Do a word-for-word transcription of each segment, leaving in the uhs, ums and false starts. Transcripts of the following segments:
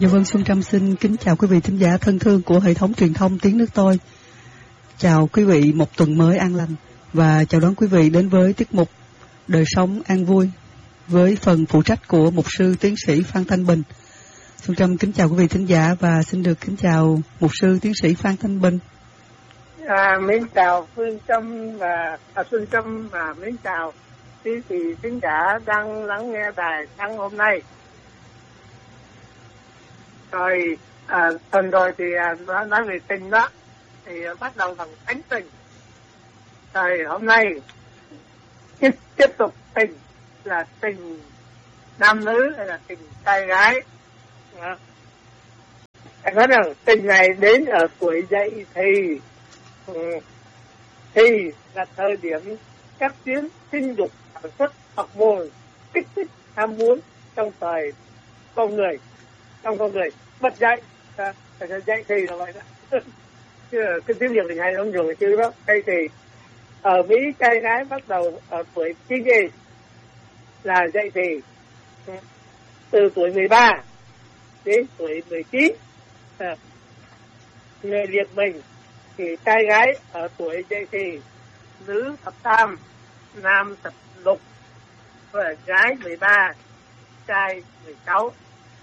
Dạ vâng, Xuân Trâm xin kính chào quý vị thính giả thân thương của hệ thống truyền thông Tiếng Nước Tôi. Chào quý vị một tuần mới an lành và chào đón quý vị đến với tiết mục Đời Sống An Vui với phần phụ trách của mục sư tiến sĩ Phan Thanh Bình. Xuân Trâm kính chào quý vị thính giả và xin được kính chào mục sư tiến sĩ Phan Thanh Bình. À, mến chào Phương Trâm và à, Xuân Trâm và mến chào quý vị thính giả đang lắng nghe đài sáng hôm nay. Rồi à, tuần rồi thì à, nói về tình đó thì à, bắt đầu bằng thánh tình. Rồi hôm nay tiếp, tiếp tục tình là tình nam nữ hay là tình trai gái. À. Anh nói rằng tình này đến ở tuổi dậy thì ừ, thì là thời điểm các tuyến sinh dục sản xuất hormone kích thích ham muốn trong thời con người trong con người bật dậy à, dậy thì là vậy đó. Chứ cái tiếng Việt thì hay không dùng chứ đó. Dậy thì ở Mỹ trai gái bắt đầu ở tuổi teen age là dậy thì từ tuổi mười ba đến tuổi mười chín. À, người liệt mình thì trai gái ở tuổi dậy thì, nữ thập tam, nam thập lục, và gái mười ba, trai mười sáu.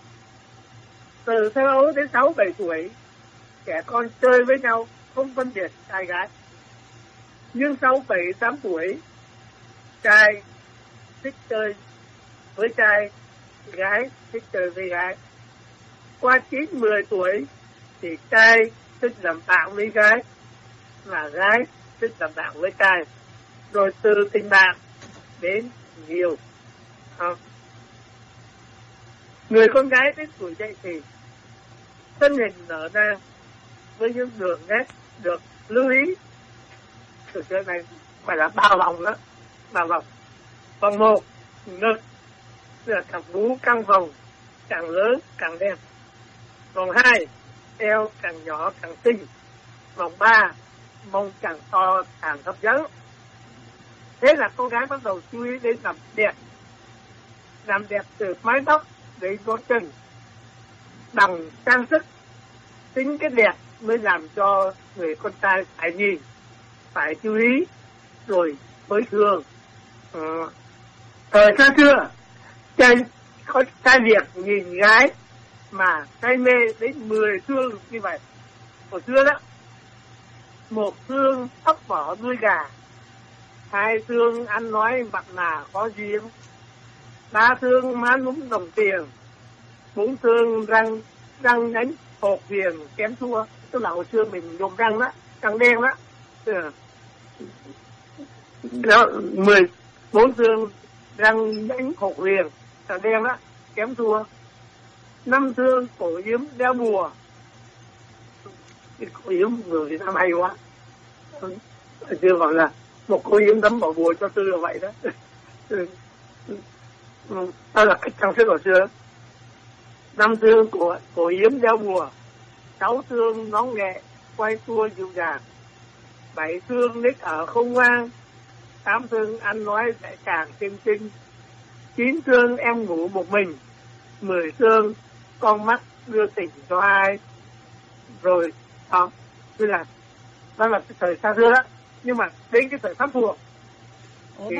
Từ thơ ấu đến sáu bảy tuổi, trẻ con chơi với nhau không phân biệt trai gái. Nhưng sau bảy tám tuổi, trai thích chơi với trai, gái thích chơi với gái. Qua chín mười tuổi thì trai thích làm bạn với gái và gái thích làm bạn với trai. Rồi từ tình bạn đến nhiều. À, người con gái đến tuổi dậy thì thân hình nở ra với những đường nét được lưu ý. Từ trước này phải là bao vòng đó, bao vòng. Vòng một, ngực là cặp vú căng phồng, càng lớn càng đẹp. Vòng hai, eo càng nhỏ càng xinh. Vòng ba, mông càng to càng hấp dẫn. Thế là cô gái bắt đầu chú ý đến làm đẹp. Làm đẹp từ mái tóc đến ngón chân, bằng trang sức. Tính cái đẹp mới làm cho người con trai phải nhìn, phải chú ý, rồi mới thương. Ờ. Thời xa xưa, trai, trai Việt nhìn gái mà say mê đến mười thương như vậy. Hồi xưa đó, một thương tóc vỏ đuôi gà, hai thương ăn nói mặt nạ khó duyên, ba thương má núm đồng tiền, bốn thương răng răng nhánh hột viền kém thua. Tức là hồi xưa mình dùng răng đó, răng đen đó. Đó, mười bốn thương răng nhánh hột viền răng đen đó, kém thua. Năm thương cổ yếm đeo bùa. Cổ yếm người Việt Nam hay quá. Chưa gọi là một cô yếm đấm vào bùa cho tư là vậy đó. Đó là cách trang sức hồi xưa. Năm thương của cổ yếm đeo bùa. Sáu thương nón nghệ quay tua dịu dàng. Bảy thương nít ở không ngoan. Tám thương ăn nói lại càng xinh xinh. Chín thương em ngủ một mình. Mười thương con mắt đưa tỉnh cho ai. Rồi đó, như là đó là cái thời xa xưa đó. Nhưng mà đến cái thời Pháp thuộc thì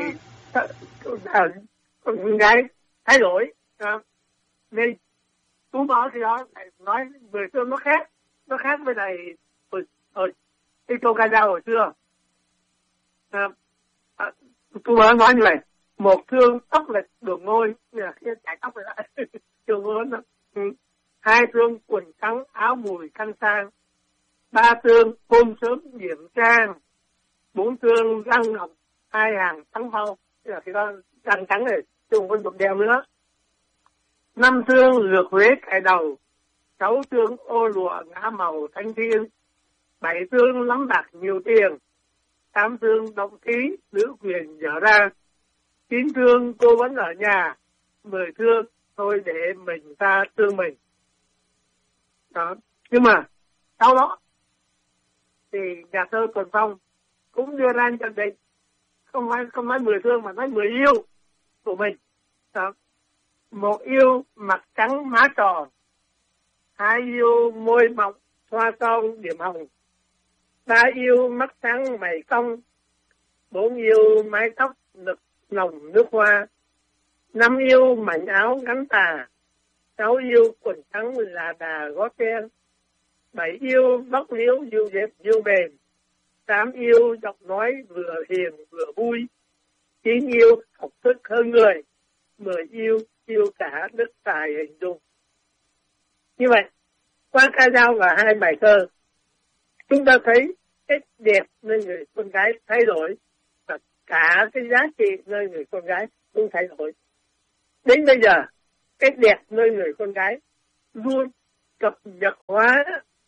con gái thay đổi. À, nên tú bảo thì đó nói mười thương nó khác, nó khác với này ở ở Tito Gaza hồi xưa. À, à, tú bảo nói như vậy, một thương tóc lệch đường ngôi, như là cái chải tóc rồi đó, đường ngôi đó. Ừ. Hai thương quần trắng áo mùi khăn sang. Ba thương hôm sớm điểm trang. Bốn thương răng ngọc hai hàng trắng phau, tức là cái đó răng trắng này chứ không có dùng đeo nữa. Năm thương lược huế cài đầu. Sáu thương ô lụa ngã màu thanh thiên. Bảy thương lắm bạc nhiều tiền. Tám thương động khí nữ quyền dở ra. Chín thương cô vẫn ở nhà. Mười thương thôi để mình ta thương mình. Đó. Nhưng mà sau đó thì nhà thơ Tuần Phong cũng đưa ra nhận định, không nói không nói mười thương mà nói mười yêu của mình. Đó. Một yêu mặt trắng má tròn, hai yêu môi mọng hoa son điểm hồng, ba yêu mắt sáng mày cong, bốn yêu mái tóc nực nồng nước hoa, năm yêu mảnh áo ngắn tà, sáu yêu quần trắng là đà gót đen, bảy yêu bóc liễu diêu dép diêu mềm, tám yêu giọng nói vừa hiền vừa vui, chín yêu học thức hơn người, mười yêu yêu cả đức tài hình dung. Như vậy, qua ca dao và hai bài thơ, chúng ta thấy cái đẹp nơi người con gái thay đổi và cả cái giá trị nơi người con gái cũng thay đổi. Đến bây giờ, cái đẹp nơi người con gái luôn cập nhật hóa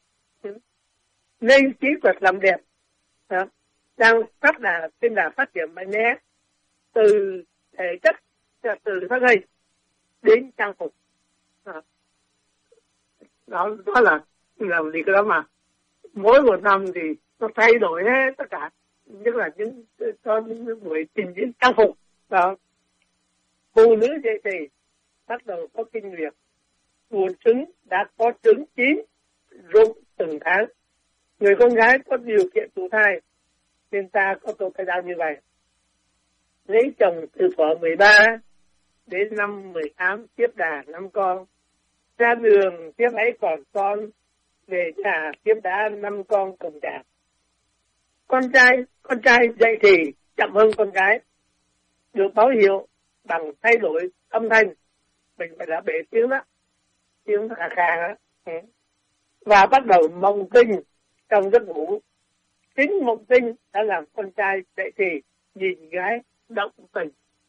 nên kỹ thuật làm đẹp à, đang phát đà trên đà phát triển mạnh mẽ từ thể chất, từ thân hình đến trang phục. À, đó, đó là làm gì cái đó mà mỗi một năm thì nó thay đổi hết tất cả, nhất là những cho những buổi trình diễn trang phục. Đó, phụ nữ dậy thì bắt đầu có kinh nguyệt, buồn trứng đã có trứng chín rụng từng tháng. Người con gái có điều kiện thụ thai nên ta có câu ca dao như vậy: lấy chồng từ thuở mười ba đến năm mười tám tiếp đà năm con, ra đường tiếp ấy còn con, về nhà tiếp đá năm con cùng đàn. Con trai con trai dậy thì chậm hơn con gái, được báo hiệu bằng thay đổi âm thanh. Mình phải đã bể tiếng đó, tiếng khà khà đó, và bắt đầu mộng tinh trong giấc ngủ. Chính mộng tinh đã làm con trai dậy thì nhìn gái động tình.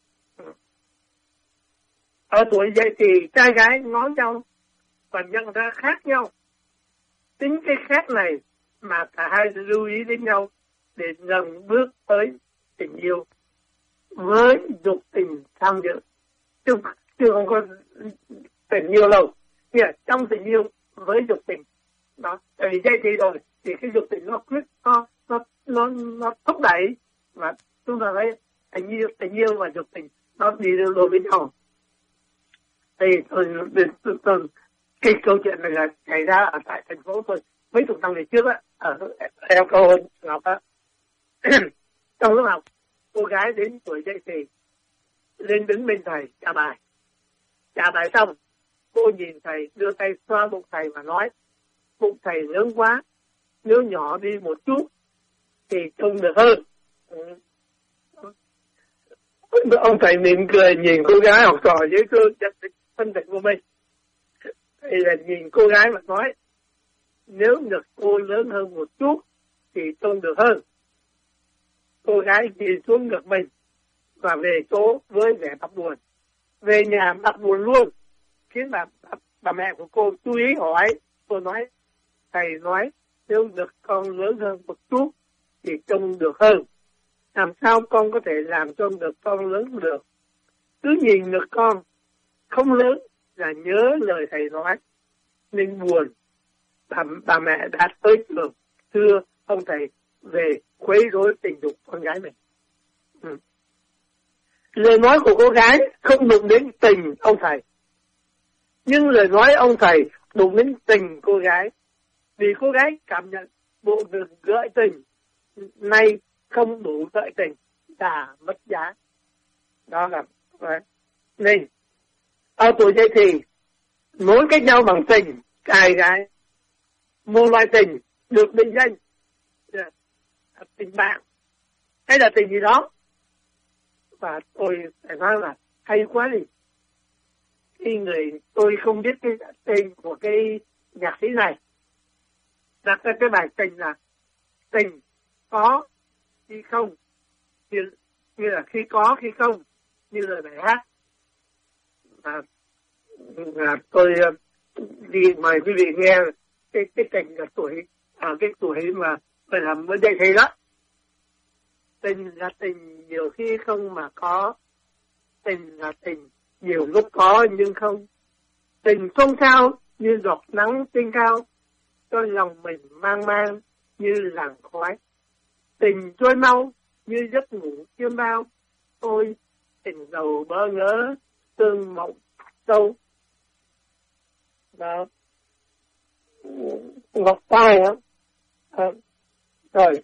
Ở tuổi dậy thì trai gái ngó nhau và nhận ra khác nhau. Tính cái khác này mà cả hai lưu ý đến nhau để dần bước tới tình yêu với dục tình tham dự. Chứ, chứ không có tình yêu lâu. Yeah, trong tình yêu với dục tình đó, tại vì dậy thì rồi thì cái dục tình nó quyết nó nó nó nó thúc đẩy và chúng ta thấy tình yêu tình yêu và dục tình nó đi đôi với nhau. Thì tôi, tôi, tôi, cái câu chuyện này là xảy ra ở tại thành phố tôi mấy chục năm về trước á, ở theo câu Ngọc á. Trong lúc học, cô gái đến tuổi dậy thì lên đứng bên thầy trả bài. Trả bài xong, cô nhìn thầy đưa tay xoa bụng thầy và nói: bụng thầy lớn quá, nếu nhỏ đi một chút thì trông được hơn. Ừ. Ông thầy mỉm cười nhìn cô gái học trò với cô phân tích của mình. Thì là nhìn cô gái mà nói: nếu ngực cô lớn hơn một chút thì trông được hơn. Cô gái nhìn xuống ngực mình và về chỗ với vẻ mặt buồn. Về nhà mặt buồn luôn, khiến bà, bà, bà mẹ của cô chú ý hỏi. Cô nói: thầy nói nếu ngực con lớn hơn một chút thì trông được hơn. Làm sao con có thể làm cho ngực con lớn được? Cứ nhìn ngực con không lớn là nhớ lời thầy nói nên buồn. Bà, bà mẹ đã tới trường thưa ông thầy về quấy rối tình dục con gái mình. Ừ. Lời nói của cô gái không đụng đến tình ông thầy, nhưng lời nói ông thầy đụng đến tình cô gái. Vì cô gái cảm nhận bộ việc gợi tình nay không đủ gợi tình, đã mất giá. Đó là đấy. Nên ở tuổi dậy thì nối kết nhau bằng tình trai gái. Một loại tình được định danh là tình bạn hay là tình gì đó, và tôi phải nói là hay quá đi. Khi người tôi không biết cái tên của cái nhạc sĩ này đặt ra cái bài tình là tình có khi không, như, như là khi có khi không, như lời bài hát. Và, và tôi đi mời quý vị nghe cái cái tình là tuổi ở à, cái tuổi mà phải làm mới dậy thì đó. Tình là tình nhiều khi không mà có, tình là tình nhiều lúc có nhưng không. Tình không sao như giọt nắng trên cao, cho lòng mình mang mang như làn khói. Tình trôi mau như giấc ngủ chiêm bao, ôi tình đầu bơ ngỡ tương mộng sâu. Đó. ngọc tai đó. À, rồi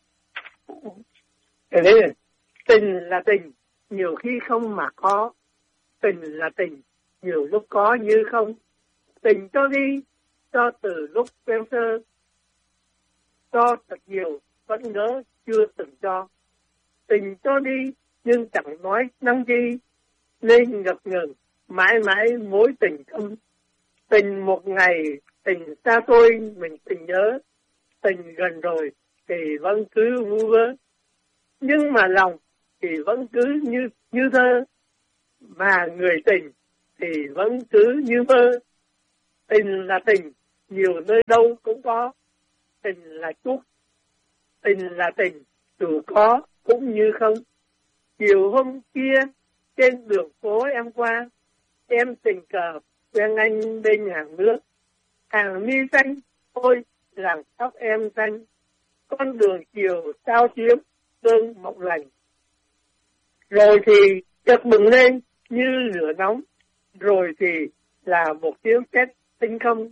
cái đấy là tình là tình, nhiều khi không mà có. Tình là tình, nhiều lúc có như không. Tình cho đi, cho từ lúc quen sơ, cho thật nhiều vẫn ngỡ chưa từng cho. Tình cho đi nhưng chẳng nói năng chi, nên ngập ngừng mãi mãi mối tình thâm. Tình một ngày, tình xa tôi mình tình nhớ, tình gần rồi thì vẫn cứ vu vơ, nhưng mà lòng thì vẫn cứ như như thơ, mà người tình thì vẫn cứ như mơ. Tình là tình, nhiều nơi đâu cũng có. Tình là chút, tình là tình, dù có cũng như không. Chiều hôm kia, trên đường phố em qua, em tình cờ quen anh bên hàng nước. Hàng mi xanh, ôi, làng tóc em xanh. Con đường chiều sao chiếm, cơn mộng lành. Rồi thì chợt bừng lên như lửa nóng, rồi thì là một tiếng sét tinh không.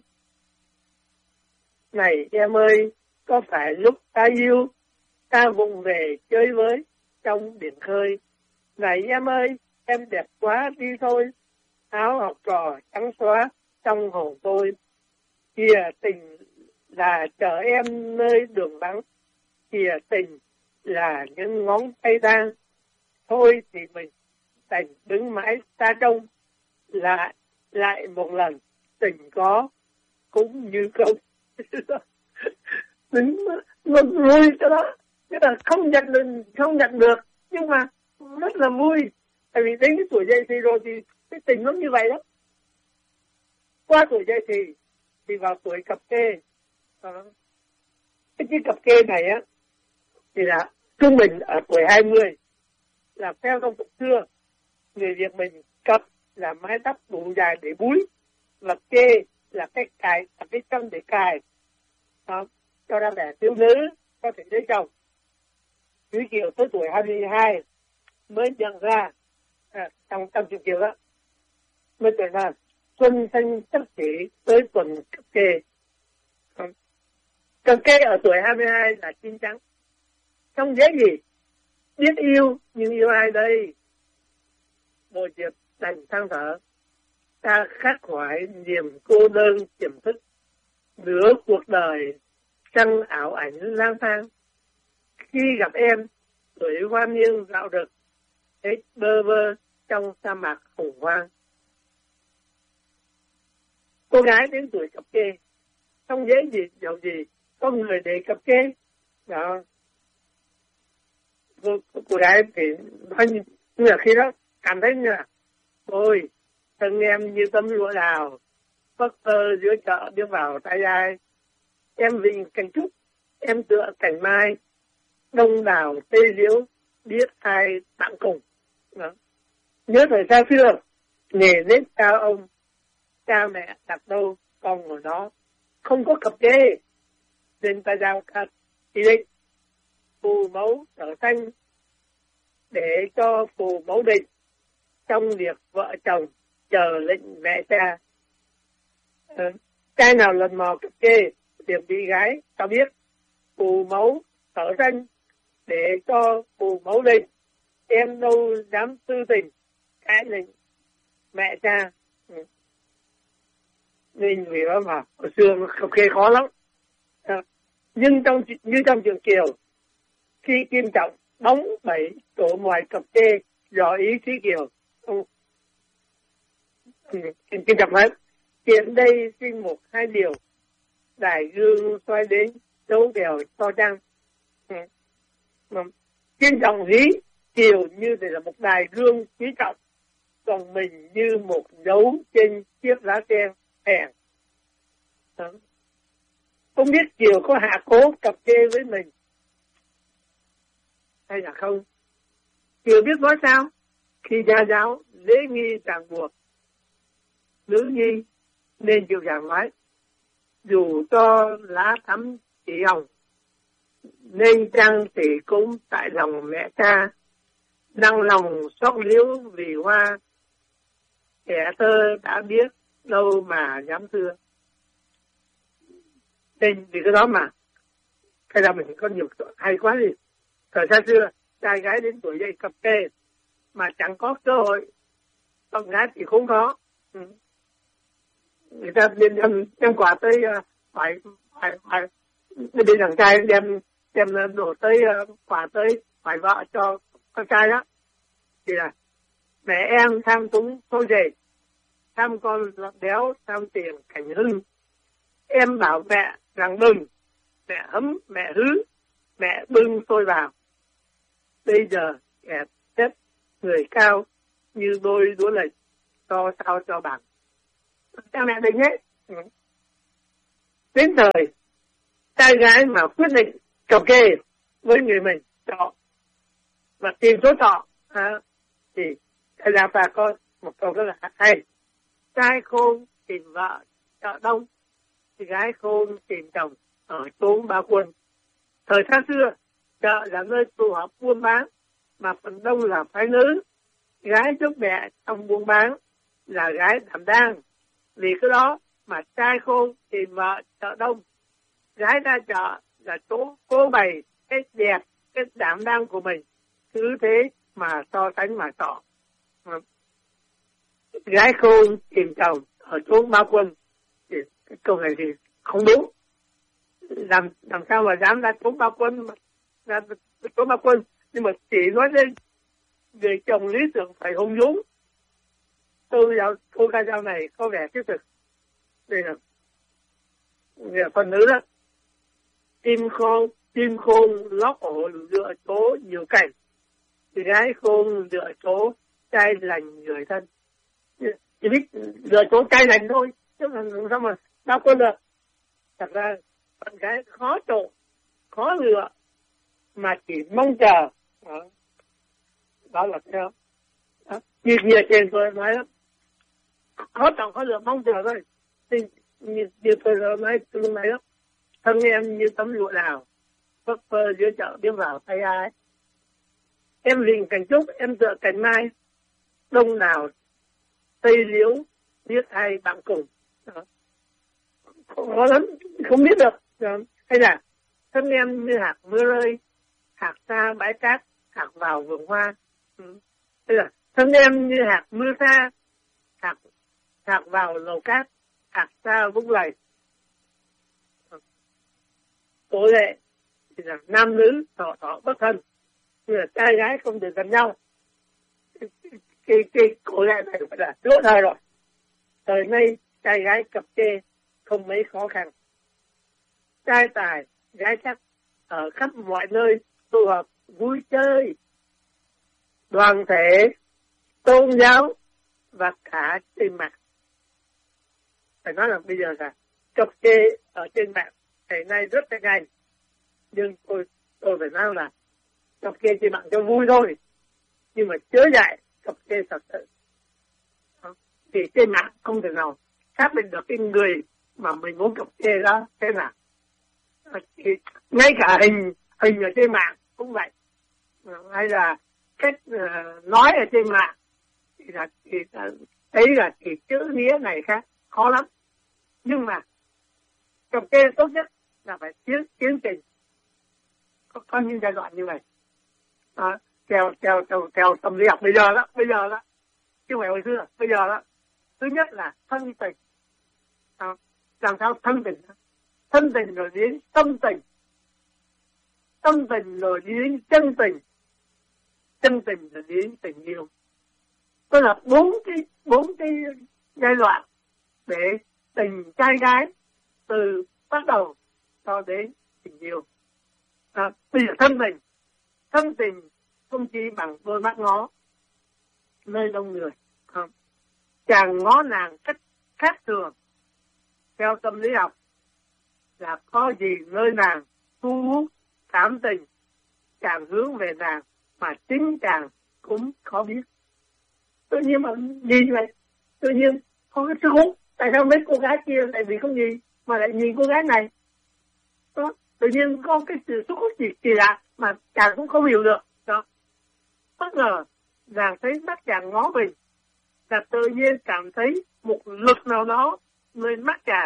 Này em ơi, có phải lúc ta yêu, ta vụng về chơi với trong biển khơi. Này em ơi, em đẹp quá đi thôi, áo học trò trắng xóa trong hồn tôi. Kìa tình là chờ em nơi đường vắng, kìa tình là những ngón tay ta. Thôi thì mình đành đứng mãi xa trông, lại lại một lần tình có cũng như không. Mình nó vui cái đó, cái là không nhận được, không nhận được, nhưng mà rất là vui. Tại vì đến cái tuổi dậy thì rồi thì cái tình nó như vậy đó. Qua tuổi dậy thì thì vào tuổi cập kê. À, cái chiếc cập kê này á thì là trung bình ở tuổi hai mươi, là theo phong tục xưa, người Việt mình cập là mái tóc đủ dài để búi, và kê là cái cài, là cái chân để cài, à, cho ra vẻ thiếu nữ có thể lấy chồng. Thủy Kiều tới tuổi hai mươi hai mới nhận ra, à, trong trong chuyện Kiều đó mới nhận ra xuân xanh sắc chỉ tới tuần cập kê. Cập kê ở tuổi hai mươi hai là chín chắn, không dễ gì. Biết yêu nhưng yêu ai đây? Bồi Diệp đành than thở, ta khắc khoải niềm cô đơn tiềm thức, nửa cuộc đời trăng ảo ảnh lang thang. Khi gặp em, tuổi hoa niên dạo rực, hết bơ vơ trong sa mạc hùng hoang. Cô gái đến tuổi cập kê, không dễ gì dầu gì có người để cập kê. Đó. Cô, cô gái thì nói như, như là khi đó cảm thấy như là ôi, thân em như tấm lụa đào, phất phơ giữa chợ đưa vào tay ai. Em vịnh cành trúc, em tựa cành mai, đông đảo tê liễu, biết ai tặng cùng. Đó. Nhớ thời xa xưa, nghề nếp cha ông, cha mẹ đặt đâu con ngồi đó, không có cập kê, nên ta giao ca chỉ định phù mẫu trở thanh để cho phù mẫu định trong việc vợ chồng chờ lệnh mẹ cha. Ờ, trai nào lần mò cập kê điểm bị gái ta biết, phù mẫu trở thanh để cho phù mẫu định, em đâu dám tư tình cái lệnh mẹ cha. Ừ. Nên vì đó mà hồi xưa cập kê khó lắm. À, nhưng trong như trong trường Kiều, khi Kim Trọng đóng bảy tổ ngoài cập kê dò ý Thúy Kiều, không, Kim Trọng nói hiện đây xin một hai điều, đại gương xoay đến đấu đèo so trăng. Kim Trọng ví Kiều như thế là một đài gương quý trọng, còn mình như một dấu trên chiếc lá sen hèn. Không biết Kiều có hạ cố cập kê với mình hay là không? Kiều biết nói sao? Khi gia giáo lễ nghi ràng buộc nữ nhi nên chịu giảng nói, dù cho lá thắm chỉ hồng, nên chăng thì cũng tại lòng mẹ cha, năng lòng xót liếu vì hoa, trẻ thơ đã biết đâu mà dám thưa. Nên vì cái đó mà hay là mình có nhiều hay quá đi. Thời xa xưa trai gái đến tuổi dậy cặp kê mà chẳng có cơ hội, con gái thì không có. Ừ. Người ta đem đem, đem quà tới uh, phải phải phải bên thằng trai đem đem đổ tới uh, quà tới phải vợ cho con trai đó, thì là mẹ em tham túng thôi dậy, tham con lọt đéo, tham tiền cảnh hưng. Em bảo mẹ rằng đừng, mẹ hấm, mẹ hứ, mẹ bưng tôi vào. Bây giờ kẻ chết người cao như đôi đũa lệch, cho sao cho bằng. Cha mẹ định hết. Đến thời trai gái mà quyết định cặp kê với người mình trọ và tìm số trọ, à, thì thầy Đạo Phật có một câu rất là hay: trai khôn tìm vợ chợ đông, thì gái khôn tìm chồng ở chốn ba quân. Thời xa xưa chợ là nơi tụ họp buôn bán, mà phần đông là phái nữ. Gái giúp mẹ trong buôn bán là gái đảm đang. Vì cái đó mà trai khôn tìm vợ chợ đông, gái ra chợ là chỗ cố bày cái đẹp, cái đảm đang của mình, cứ thế mà so sánh mà chọn. Gái khôn tìm chồng ở chốn ba quân, thì cái câu này thì không đúng. Làm làm sao mà dám ra chốn ba quân, mà ra chốn ba quân, nhưng mà chỉ nói đến người chồng lý tưởng phải hùng dũng. Tôi giáo cô ca dao này có vẻ thiết thực. Đây là người phần nữ đó. Chim khôn, chim khôn lót ổ lựa chỗ nhiều cảnh, thì gái khôn lựa chỗ trai lành người thân. Chỉ biết lựa chỗ trai lành thôi, chứ là sao mà bao quân được. Thật ra con gái khó trộn, khó lựa, mà chỉ mong chờ. Đó, đó là theo. Đó. Như như trên tôi nói đó, khó chọn khó lựa mong chờ thôi. Thì như, như tôi nói tôi nói đó, thân em như tấm lụa đào, phất phơ giữa chợ biết vào tay ai. Em rình cành trúc, em tựa cành mai, đông nào tây liễu biết ai bạn cùng. Đó. Khó lắm, không biết được. Đó. Hay là thân em như hạt mưa rơi, hạt xa bãi cát, hạt vào vườn hoa. Ừ. Hay là thân em như hạt mưa xa, hạt hạt vào lầu cát, hạt xa vũng lầy. Tổ lệ thì là nam nữ thọ thọ bất thân, như là trai gái không được gần nhau. Cái cái cổ lệ này phải là lỗi thời rồi. Thời nay trai gái cặp kê không mấy khó khăn. Trai tài gái chắc ở khắp mọi nơi tụ họp vui chơi, đoàn thể, tôn giáo và cả trên mạng. Phải nói là bây giờ là cặp kê ở trên mạng ngày nay rất là nhanh, nhưng tôi tôi phải nói là cặp kê trên mạng cho vui thôi, nhưng mà chớ dại cặp kê thật sự. Thì trên mạng không thể nào xác định được cái người mà mình muốn cặp kê đó thế nào. Thì ngay cả hình hình ở trên mạng cũng vậy, hay là cách uh, nói ở trên mạng thì là thì thấy là thì chữ nghĩa này khác, khó lắm. Nhưng mà cặp kê tốt nhất là phải tiến tiến trình, có, có những giai đoạn như vậy. À, theo theo theo theo tâm lý học bây giờ đó, bây giờ đó, chứ không phải hồi xưa, bây giờ đó. Thứ nhất là thân tình. À, làm sao thân tình? Thân tình rồi đến tâm tình, tâm tình rồi đến chân tình, chân tình rồi đến tình yêu. Tức là bốn cái bốn cái giai đoạn để tình trai gái từ bắt đầu cho đến tình yêu. À, bây giờ thân tình, thân tình không chỉ bằng đôi mắt ngó nơi đông người, không. Chàng ngó nàng cách khác thường. Theo tâm lý học là có gì nơi nàng thu hút cảm tình, chàng hướng về nàng mà chính chàng cũng khó biết. Tự nhiên mà nhìn vậy, tự nhiên có cái sức hút. Tại sao mấy cô gái kia lại vì không gì mà lại nhìn cô gái này? Đó, tự nhiên có cái sự sức hút gì kỳ lạ mà chàng cũng không hiểu được. Đó, bất ngờ nàng thấy mắt chàng ngó mình, là tự nhiên cảm thấy một lực nào đó nơi mắt chàng,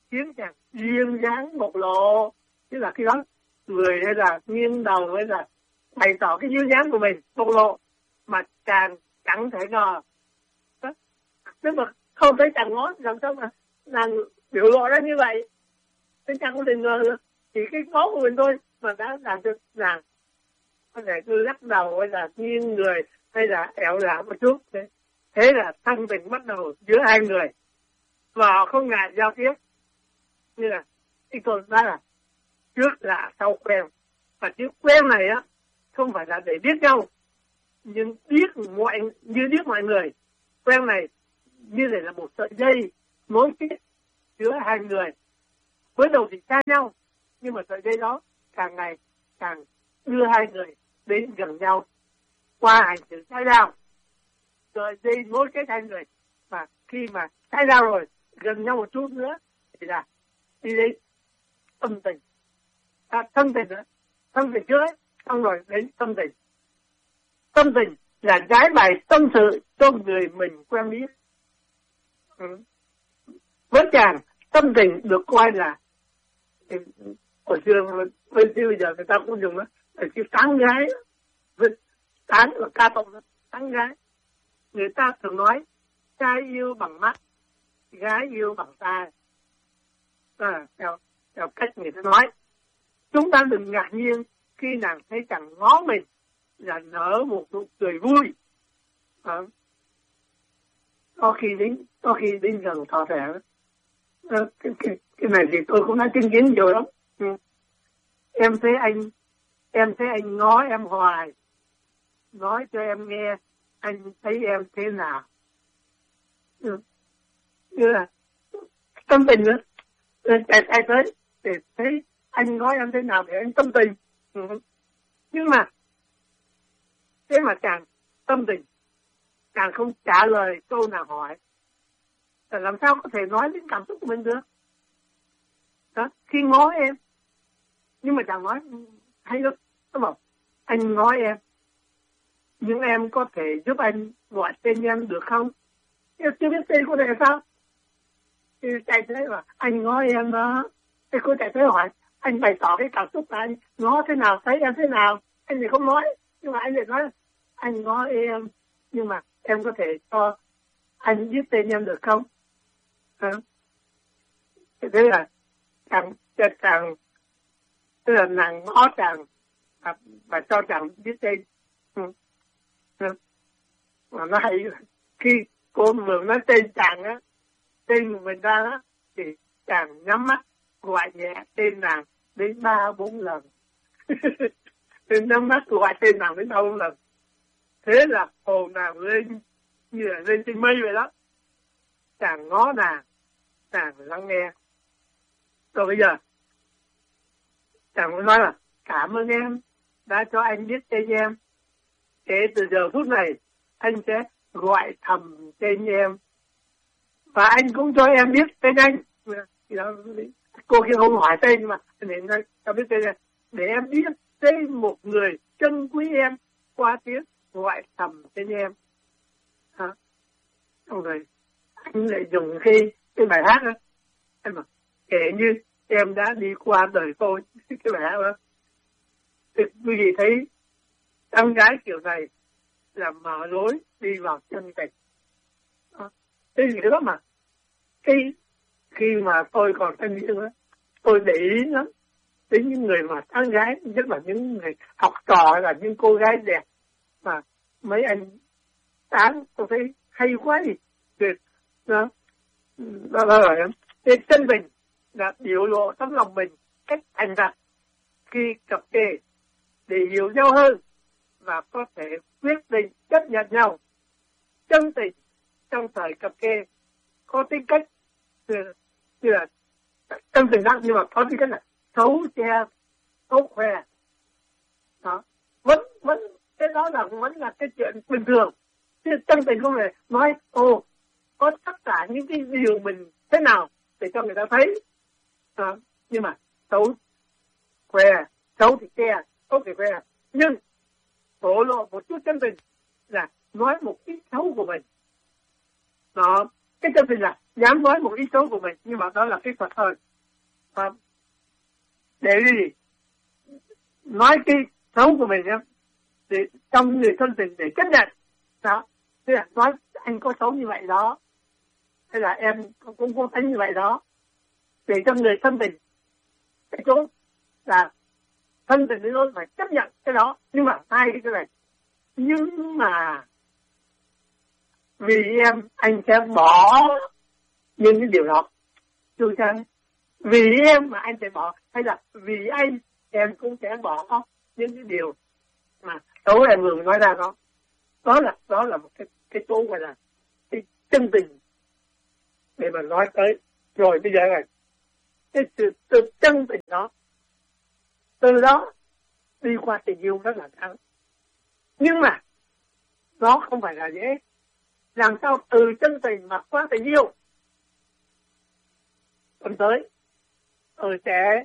khiến chàng duyên dáng bộc lộ, tức là khi đó người hay là nghiêng đầu hay là bày tỏ cái duyên dáng của mình bộc lộ mà chàng chẳng thể ngờ. Nếu mà không thấy chàng ngó làm sao mà nàng biểu lộ ra như vậy, nên chàng không thể ngờ được. Chỉ cái ngó của mình thôi mà đã làm cho nàng có thể cứ lắc đầu hay là nghiêng người hay là ẻo lả một chút. Thế, thế là thân tình bắt đầu giữa hai người và họ không ngại giao tiếp. Như là ý tôi nói là trước là sau quen, và chữ quen này á không phải là để biết nhau, nhưng biết mọi như biết mọi người. Quen này như này là một sợi dây nối kết giữa hai người. Mới đầu thì xa nhau, nhưng mà sợi dây đó càng ngày càng đưa hai người đến gần nhau qua hành trình trái đao. Sợi dây nối kết hai người, và khi mà trái đao rồi gần nhau một chút nữa thì là đi đến tâm tình, à, thân tình nữa, thân tình trước ấy, xong rồi đến tâm tình. Tâm tình là giải bày tâm sự cho người mình quen biết. Ừ. Với chàng, tâm tình được coi là hồi xưa bên bây giờ người ta cũng dùng đó là chữ tán gái, tán là ca tụng đó, tán gái. Người ta thường nói trai yêu bằng mắt, gái yêu bằng tai. À, theo, theo cách người ta nói. Chúng ta đừng ngạc nhiên khi nàng thấy chàng ngó mình là nở một nụ cười vui. À, có khi đến có khi đến gần thọ thẻ. À, cái, cái, cái này thì tôi cũng đã chứng kiến nhiều lắm. Ừ. Em thấy anh em thấy anh ngó em hoài, nói cho em nghe anh thấy em thế nào. Ừ. Như là tâm tình nữa. Ai, ai tới để thấy anh nói em thế nào để anh tâm tình. Ừ. Nhưng mà thế mà chàng tâm tình, chàng không trả lời câu nào hỏi, là làm sao có thể nói đến cảm xúc của mình được. Đó, khi ngó em, nhưng mà chàng nói hay lắm, nó bảo anh ngó em, nhưng em có thể giúp anh gọi tên em được không? Em chưa biết tên cô này là sao? Thì chạy tới mà anh ngó em đó. Thì cô chạy tới hỏi anh bày tỏ cái cảm xúc của anh, ngó thế nào, thấy em thế nào. Anh thì không nói, nhưng mà anh lại nói anh ngó em, nhưng mà em có thể cho anh biết tên em được không? À. Thế là chàng, chàng tức là nàng ngó chàng và, và cho chàng biết tên. Ừ. Ừ. Mà nó hay, khi cô mượn nói tên chàng á, tên của mình ra á, thì chàng nhắm mắt gọi nhẹ tên nàng đến ba bốn lần. Tên nhắm mắt gọi tên nàng đến ba bốn lần. Thế là hồn nàng lên như là lên trên mây vậy đó. Chàng ngó nàng, chàng lắng nghe. Rồi bây giờ chàng mới nói là cảm ơn em đã cho anh biết tên em. Kể từ giờ phút này anh sẽ gọi thầm tên em, và anh cũng cho em biết tên anh. Cô kia không hỏi tên mà để nói cho biết tên em, để em biết tên một người trân quý em qua tiếng gọi thầm tên em. Hả? Xong rồi anh lại dùng khi cái bài hát đó, anh bảo kể như em đã đi qua đời tôi. Cái bài hát đó thì quý vị thấy em gái kiểu này là mở lối đi vào chân tình. Thế gì đó mà cái khi mà tôi còn thanh niên đó, tôi để ý lắm đến những người mà tán gái, nhất là những người học trò hay là những cô gái đẹp mà mấy anh tán, tôi thấy hay quá đi, tuyệt đó. Đó là rồi cái chân tình là biểu lộ tấm lòng mình cách thành thật khi cặp kè để hiểu nhau hơn và có thể quyết định chấp nhận nhau. Chân tình trong thời cặp kè có tính cách như là chân tình đó, nhưng mà có tính cách là xấu che xấu khoe đó. Vẫn vẫn cái đó là vẫn là cái chuyện bình thường. Chứ chân tình không thể nói ồ có tất cả những cái điều mình thế nào để cho người ta thấy đó. Nhưng mà xấu khoe, xấu thì che, xấu thì khoe, nhưng thổ lộ một chút chân tình là nói một ít xấu của mình đó. Cái chân tình là dám nói một ý xấu của mình, nhưng mà đó là cái thuật thôi. Và để gì nói cái xấu của mình nhé, để trong người thân tình để chấp nhận đó. Tức là nói anh có xấu như vậy đó, hay là em cũng có tính như vậy đó, để cho người thân tình cái chỗ là thân tình thì nó phải chấp nhận cái đó. Nhưng mà hai cái này, nhưng mà vì em anh sẽ bỏ những cái điều đó. Tôi rằng vì em mà anh sẽ bỏ, hay là vì anh em cũng sẽ bỏ những cái điều mà tối em vừa nói ra đó. Đó là đó là một cái cái chỗ gọi là cái chân tình để mà nói tới. Rồi bây giờ này, cái sự từ chân tình đó, từ đó đi qua tình yêu rất là thắng. Nhưng mà nó không phải là dễ. Làm sao từ chân tình mà qua tình yêu? Tuần tới tôi sẽ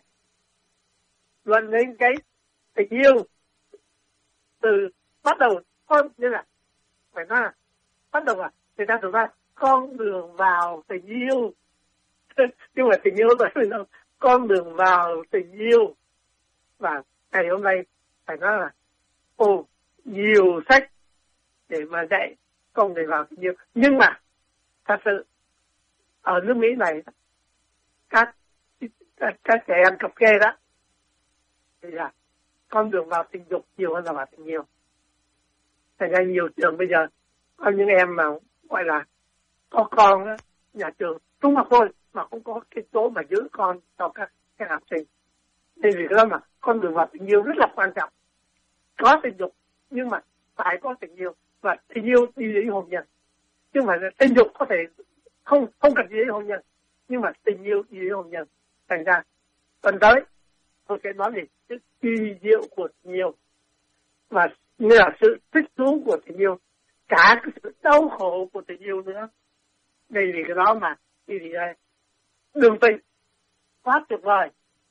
luận đến cái tình yêu từ bắt đầu con, như là phải nói là bắt đầu là người ta thực ra con đường vào tình yêu. Nhưng mà tình yêu rồi đâu, con đường vào tình yêu. Và ngày hôm nay phải nói là ồ, nhiều sách để mà dạy con đường vào tình yêu. Nhưng mà thật sự ở nước Mỹ này, các các, các trẻ em cặp kê đó thì là con đường vào tình dục nhiều hơn là vào tình yêu. Thành ra nhiều trường bây giờ có những em mà gọi là có con đó, nhà trường trung học thôi mà cũng có cái chỗ mà giữ con cho các các học sinh. Nên vì cái đó mà con đường vào tình yêu rất là quan trọng. Có tình dục nhưng mà phải có tình yêu, và tình yêu đi đến hôn nhân. Chứ không phải là tình dục có thể không không cần gì đến hôn nhân, nhưng mà tình yêu đi đến hôn nhân. Thành ra tuần tới tôi sẽ nói về sự kỳ diệu của tình yêu, và như là sự thích thú của tình yêu, cả cái sự đau khổ của tình yêu nữa. Đây vì cái đó mà đi thì đây đường tình quá tuyệt vời.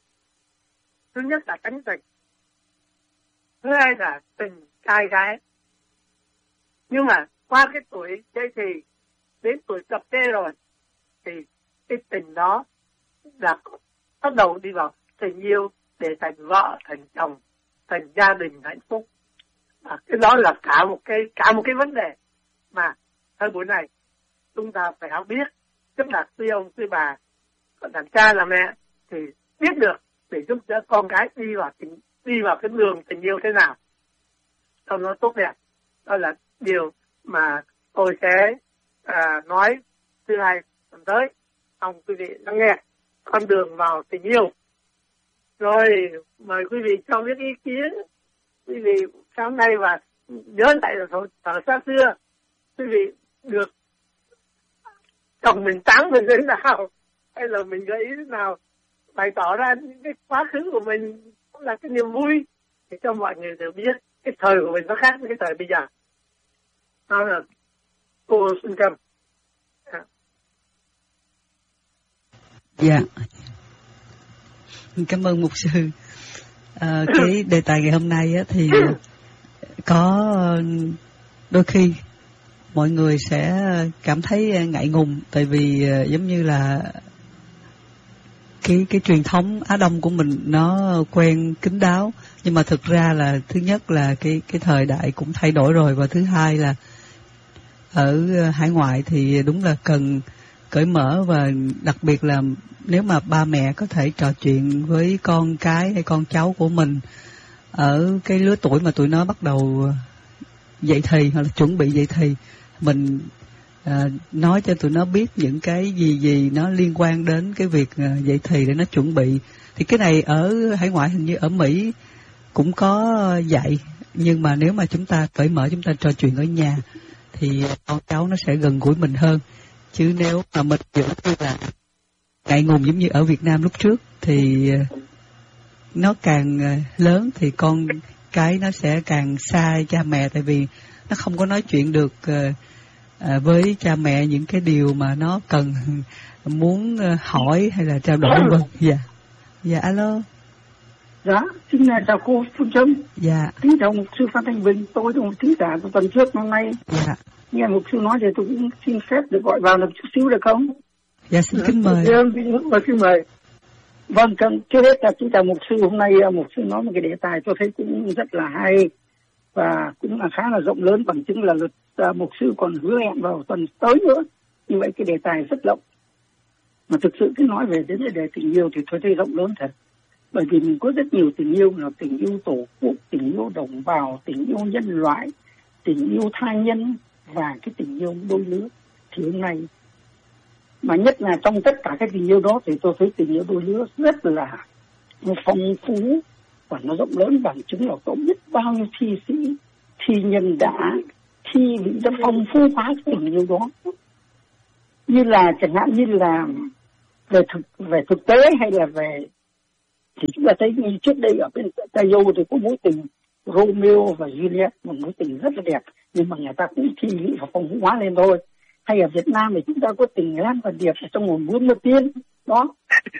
Thứ nhất là tánh tình, thứ hai là tình trai gái. Nhưng mà qua cái tuổi dậy thì đến tuổi cập kê rồi thì cái tình đó là bắt đầu đi vào tình yêu để thành vợ, thành chồng, thành gia đình hạnh phúc. À, cái đó là cả một cái cả một cái vấn đề mà thời buổi này chúng ta phải học biết. Tức là tuy ông tuy bà làm cha làm mẹ thì biết được để giúp đỡ con cái đi vào tình đi vào cái đường tình yêu thế nào cho nó tốt đẹp. Đó là điều mà tôi sẽ à, nói thứ hai tuần tới. Ông quý vị lắng nghe con đường vào tình yêu. Rồi mời quý vị cho biết ý kiến. Quý vị sáng nay và nhớ lại là thời xa xưa, quý vị được chồng mình tán mình thế nào, hay là mình gợi ý thế nào, bày tỏ ra những cái quá khứ của mình cũng là cái niềm vui để cho mọi người đều biết cái thời của mình nó khác với cái thời bây giờ. Đó là cô xin cầm. Dạ. Cảm ơn mục sư. À, cái đề tài ngày hôm nay á, thì có đôi khi mọi người sẽ cảm thấy ngại ngùng, tại vì giống như là cái cái truyền thống Á Đông của mình nó quen kín đáo, nhưng mà thực ra là thứ nhất là cái cái thời đại cũng thay đổi rồi, và thứ hai là ở hải ngoại thì đúng là cần cởi mở, và đặc biệt là nếu mà ba mẹ có thể trò chuyện với con cái hay con cháu của mình ở cái lứa tuổi mà tụi nó bắt đầu dậy thì hoặc là chuẩn bị dậy thì, mình à, nói cho tụi nó biết những cái gì gì nó liên quan đến cái việc à, dậy thì để nó chuẩn bị. Thì cái này ở hải ngoại hình như ở Mỹ cũng có dạy, nhưng mà nếu mà chúng ta cởi mở, chúng ta trò chuyện ở nhà thì con cháu nó sẽ gần gũi mình hơn. Chứ nếu mà mình giữ như là ngại ngùng giống như ở Việt Nam lúc trước thì nó càng lớn thì con cái nó sẽ càng xa cha mẹ, tại vì nó không có nói chuyện được với cha mẹ những cái điều mà nó cần muốn hỏi hay là trao đổi vân. Dạ. Dạ alo. Dạ, xin chào cô Phương Trâm. Dạ. Kính chào mục sư Phan Thanh Bình, tôi là một thính giả của tuần trước năm nay. Dạ. nghe mục sư nói thì tôi cũng xin phép được gọi vào được chút xíu được không? Dạ xin kính mời. Dạ, xin mời. Vâng, trước hết là chúng ta mục sư hôm nay mục sư nói một cái đề tài tôi thấy cũng rất là hay và cũng là khá là rộng lớn, bằng chứng là luật uh, mục sư còn hứa hẹn vào tuần tới nữa. Như vậy cái đề tài rất rộng. Mà thực sự cứ nói về đến vấn đề tình yêu thì tôi thấy rộng lớn thật. Bởi vì mình có rất nhiều tình yêu, là tình yêu tổ quốc, tình yêu đồng bào, tình yêu nhân loại, tình yêu tha nhân và cái tình yêu đôi lứa. Thì hôm nay mà nhất là trong tất cả các tình yêu đó thì tôi thấy tình yêu đôi lứa rất là phong phú và nó rộng lớn, bằng chứng là có biết bao nhiêu thi sĩ, thi nhân đã thi những cái phong phú hóa tình yêu đó. Như là chẳng hạn như là về thực về thực tế hay là về thì chúng ta thấy như trước đây ở bên Tây Âu thì có mối tình Romeo và Juliet, một mối tình rất là đẹp, nhưng mà người ta cũng thi lý và phong phú hóa lên thôi. Hay ở Việt Nam thì chúng ta có tình Lan và Điệp trong một buôn mơ tiên đó.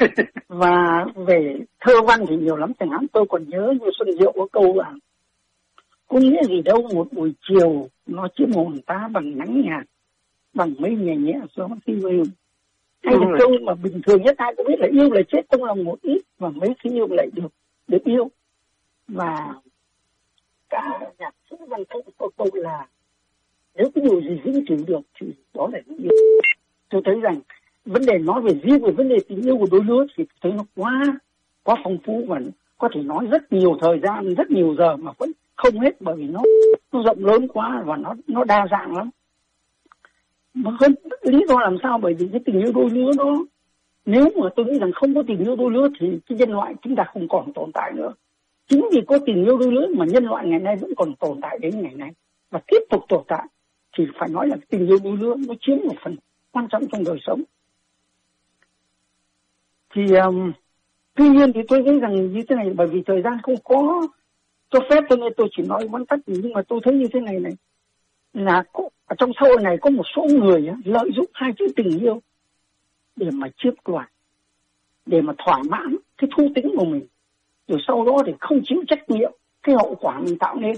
Và về thơ văn thì nhiều lắm, chẳng hạn tôi còn nhớ như Xuân Diệu có câu là có nghĩa gì đâu một buổi chiều nó chiếm hồn ta bằng nắng nhạt, bằng mây nhẹ nhẹ gió phi vêu. Hay là câu mà bình thường nhất ai cũng biết là yêu là chết trong lòng một ít, và mấy khi yêu lại được được yêu. Và cả nhạc sĩ văn thơ có câu là nếu cái điều gì vĩnh cửu được thì đó là yêu. Tôi thấy rằng vấn đề nói về riêng về vấn đề tình yêu của đôi lứa thì thấy nó quá quá phong phú và có thể nói rất nhiều thời gian, rất nhiều giờ mà vẫn không hết, bởi vì nó nó rộng lớn quá và nó nó đa dạng lắm. Mà hơn lý do làm sao? Bởi vì cái tình yêu đôi lứa đó, nếu mà tôi nghĩ rằng không có tình yêu đôi lứa thì cái nhân loại chúng ta không còn tồn tại nữa. Chính vì có tình yêu đôi lứa mà nhân loại ngày nay vẫn còn tồn tại đến ngày nay và tiếp tục tồn tại, thì phải nói là tình yêu đôi lứa nó chiếm một phần quan trọng trong đời sống. Thì um, tuy nhiên thì tôi nghĩ rằng như thế này, bởi vì thời gian không có cho phép cho nên tôi chỉ nói vắn tắt, nhưng mà tôi thấy như thế này này là có, ở trong xã hội này có một số người lợi dụng hai chữ tình yêu để mà chiếm đoạt, để mà thỏa mãn cái thú tính của mình, rồi sau đó thì không chịu trách nhiệm cái hậu quả mình tạo nên.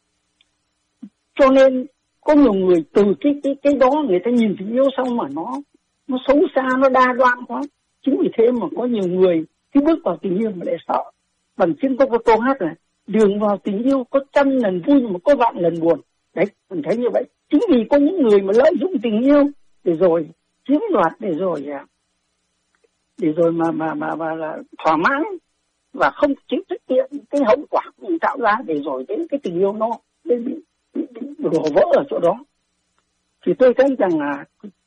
Cho nên có nhiều người từ cái cái cái đó người ta nhìn tình yêu xong mà nó nó xấu xa, nó đa đoan quá. Chính vì thế mà có nhiều người khi bước vào tình yêu mà lại sợ. Bằng chứng có cái câu hát là đường vào tình yêu có trăm lần vui mà có vạn lần buồn. Đấy, mình thấy như vậy. Chính vì có những người mà lợi dụng tình yêu để rồi chiếm đoạt, để rồi để rồi mà mà mà, mà là thỏa mãn và không chịu trách nhiệm cái hậu quả mình tạo ra, để rồi đến cái tình yêu nó bị, bị, bị, bị đổ vỡ ở chỗ đó. Thì tôi thấy rằng là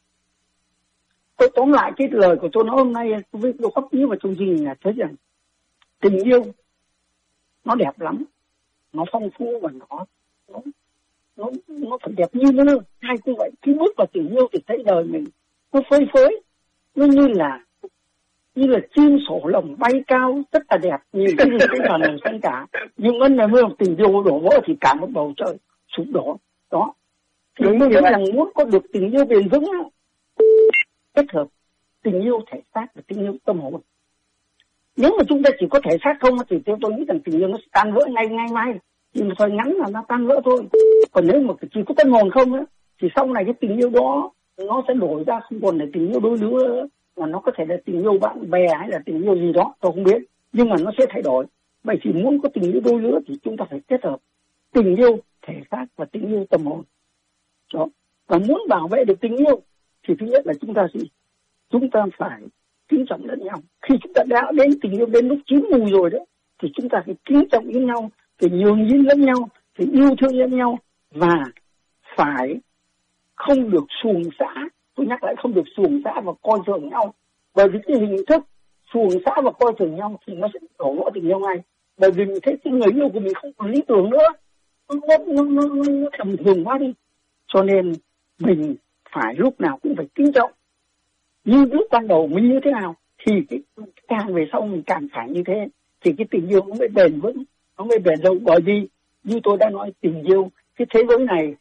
tôi tóm lại cái lời của tôi nói hôm nay với tôi góp ý vào chương trình là thấy rằng tình yêu nó đẹp lắm, nó phong phú và nó nó nó, nó phải đẹp như nó hay như vậy. Khi bước vào tình yêu thì thấy đời mình nó phơi phới, nó như là như là chim sổ lồng bay cao rất là đẹp, nhìn cái gì cũng là màu xanh cả. Nhưng vấn đề mới tình yêu đổ vỡ thì cả một bầu trời sụp đổ đó. Thì tôi nghĩ rằng muốn có được tình yêu bền vững kết hợp tình yêu thể xác và tình yêu tâm hồn. Nếu mà chúng ta chỉ có thể xác không thì tôi nghĩ rằng tình yêu nó sẽ tan vỡ ngay ngay mai, chỉ một thời ngắn là nó tan vỡ thôi. Còn nếu mà chỉ có tâm hồn không á, thì sau này cái tình yêu đó nó sẽ đổi ra không còn là tình yêu đôi lứa, mà nó có thể là tình yêu bạn bè hay là tình yêu gì đó tôi không biết, nhưng mà nó sẽ thay đổi. Vậy thì muốn có tình yêu đôi lứa thì chúng ta phải kết hợp tình yêu thể xác và tình yêu tâm hồn đó. Và muốn bảo vệ được tình yêu thì thứ nhất là chúng ta gì? Chúng ta phải kính trọng lẫn nhau. Khi chúng ta đã đến tình yêu đến lúc chín mùi rồi đó, thì chúng ta phải kính trọng lẫn nhau, phải nhường nhịn lẫn nhau, phải yêu thương lẫn nhau, và phải không được xuồng xã. Tôi nhắc lại, không được xuồng xã và coi thường nhau. Bởi vì cái hình thức xuồng xã và coi thường nhau thì nó sẽ đổ vỡ tình yêu ngay. Bởi vì mình thấy cái người yêu của mình không còn lý tưởng nữa, nó, nó, nó, nó tầm thường quá đi. Cho nên mình phải lúc nào cũng phải kính trọng. Như lúc ban đầu mình như thế nào thì cái càng về sau mình càng phải như thế, thì cái tình yêu nó mới bền vững, nó mới bền lâu. Bởi vì như tôi đã nói, tình yêu, cái thế giới này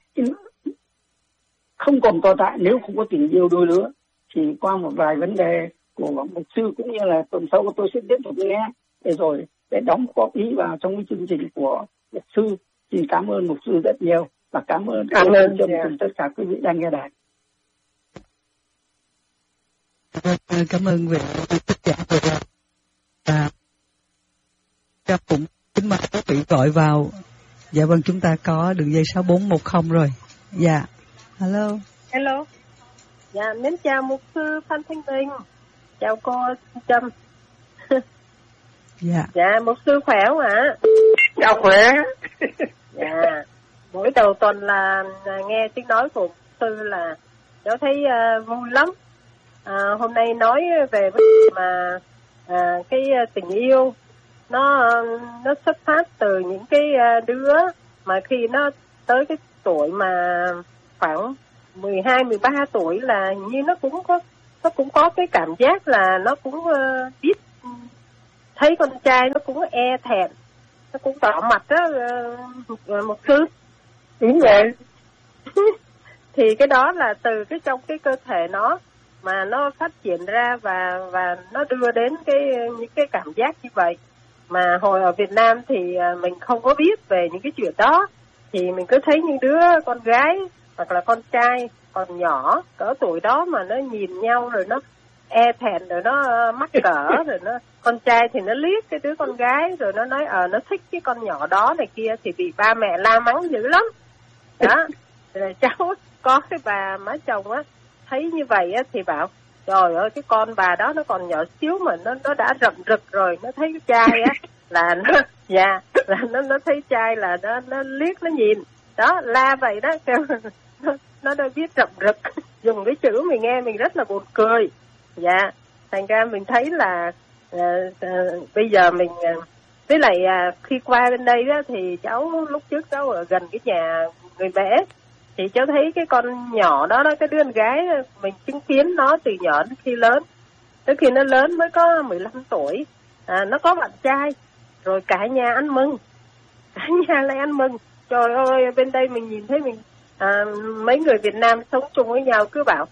không còn tồn tại nếu không có tình yêu đôi lứa. Thì qua một vài vấn đề của mục sư cũng như là tuần sau tôi sẽ tiếp tục nghe để rồi để đóng góp ý vào trong cái chương trình của mục sư. Xin cảm ơn mục sư rất nhiều. và cảm ơn cảm ơn cho tất cả quý vị đang nghe đài. Cảm ơn vị tất giả vừa rồi. Và các cũng kính mời các vị gọi vào. Dạ vâng, chúng ta có đường dây sáu bốn một không rồi. Dạ. Hello. Hello. Dạ, mến chào mục sư Phan Thanh Bình. Chào cô Trâm. Dạ. Dạ, mục sư khỏe không ạ? Chào khỏe. Dạ. Mỗi đầu tuần là nghe tiếng nói của mục sư là cháu thấy uh, vui lắm. À, hôm nay nói về mà à, cái tình yêu nó nó xuất phát từ những cái đứa mà khi nó tới cái tuổi mà khoảng mười hai, mười ba tuổi là như nó cũng có nó cũng có cái cảm giác là nó cũng uh, biết thấy con trai nó cũng e thẹn, nó cũng tỏ mặt đó uh, một thứ. Đúng vậy. Thì cái đó là từ cái trong cái cơ thể nó mà nó phát triển ra và và nó đưa đến cái những cái cảm giác như vậy. Mà hồi ở Việt Nam thì mình không có biết về những cái chuyện đó, thì mình cứ thấy những đứa con gái hoặc là con trai còn nhỏ cỡ tuổi đó mà nó nhìn nhau rồi nó e thẹn, rồi nó mắc cỡ, rồi nó con trai thì nó liếc cái đứa con gái rồi nó nói ờ nó thích cái con nhỏ đó này kia, thì bị ba mẹ la mắng dữ lắm đó. Rồi cháu có cái bà má chồng á thấy như vậy á thì bảo trời ơi, cái con bà đó nó còn nhỏ xíu mà nó nó đã rậm rực rồi, nó thấy cái trai á là nó dạ là nó nó thấy trai là nó nó liếc nó nhìn đó, la vậy đó, kêu nó nó đã biết rậm rực, dùng cái chữ mình nghe mình rất là buồn cười. Dạ, thành ra mình thấy là uh, uh, bây giờ mình uh, với lại uh, khi qua bên đây đó thì cháu lúc trước cháu ở gần cái nhà người mẹ, thì cháu thấy cái con nhỏ đó, đó cái đứa con gái mình chứng kiến nó từ nhỏ đến khi lớn, tới khi nó lớn mới có mười lăm tuổi, à, nó có bạn trai rồi, cả nhà ăn mừng, cả nhà lại ăn mừng. Trời ơi, bên đây mình nhìn thấy mình à, mấy người Việt Nam sống chung với nhau cứ bảo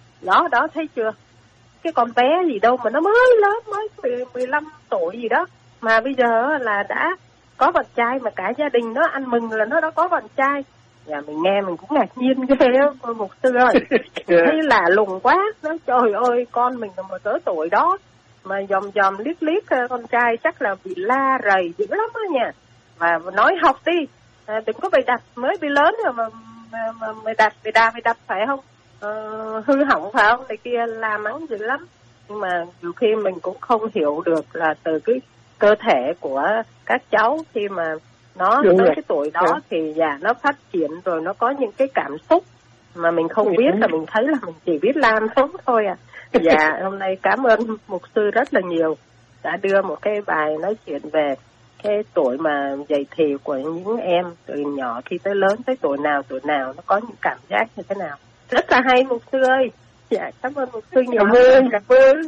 đó đó, thấy chưa, cái con bé gì đâu mà nó mới lớn, mới mười lăm tuổi gì đó mà bây giờ là đã có bạn trai, mà cả gia đình nó ăn mừng là nó đã có bạn trai. Dạ, mình nghe mình cũng ngạc nhiên ghê đó, cô mục sư ơi. Thấy lạ lùng quá. Nói trời ơi, con mình mà cỡ tuổi đó mà dòm dòm liếc liếc con trai chắc là bị la rầy dữ lắm đó nha. Và nói học đi, à, đừng có bị đặt, mới bị lớn rồi mà mà, mà mày đặt, mày đạp, mày đập phải không? À, hư hỏng phải không? Này kia la mắng dữ lắm. Nhưng mà nhiều khi mình cũng không hiểu được là từ cái cơ thể của các cháu khi mà nó đúng tới rồi. Cái tuổi đó đúng. Thì dạ nó phát triển rồi nó có những cái cảm xúc mà mình không biết, là mình thấy là mình chỉ biết làm sống thôi à. Dạ, hôm nay cảm ơn mục sư rất là nhiều đã đưa một cái bài nói chuyện về cái tuổi mà dậy thì của những em từ nhỏ khi tới lớn, tới tuổi nào tuổi nào nó có những cảm giác như thế nào. Rất là hay mục sư ơi. Dạ, cảm ơn mục sư nhiều. Cảm ơn, cảm ơn.